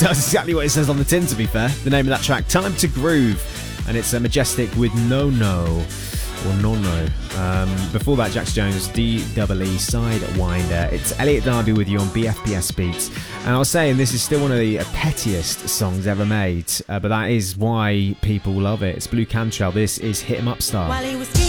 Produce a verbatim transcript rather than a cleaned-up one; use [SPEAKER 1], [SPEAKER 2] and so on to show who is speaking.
[SPEAKER 1] does exactly what it says on the tin, to be fair. The name of that track, Time to Groove, and it's a Majestic with No No. Or No No. Um, before that, Jax Jones, D E E Sidewinder. It's Elliot Darby with you on B F P S Beats. And I was saying this is still one of the pettiest songs ever made, uh, but that is why people love it. It's Blue Cantrell. This is Hit 'Em Up Style.
[SPEAKER 2] While he was